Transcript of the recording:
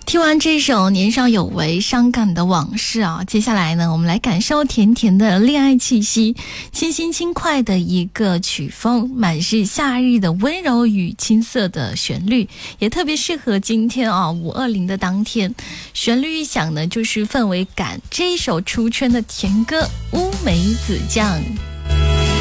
听完这首年少有为伤感的往事啊，接下来呢，我们来感受甜甜的恋爱气息，清新轻快的一个曲风，满是夏日的温柔与青涩的旋律，也特别适合今天啊520的当天。旋律一响呢，就是氛围感，这一首出圈的甜歌《乌梅子酱》。